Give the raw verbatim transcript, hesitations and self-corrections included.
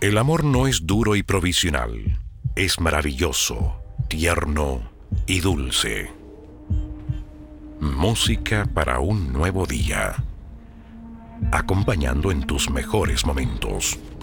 El amor no es duro y provisional, es maravilloso, tierno y dulce. Música para un nuevo día, acompañando en tus mejores momentos.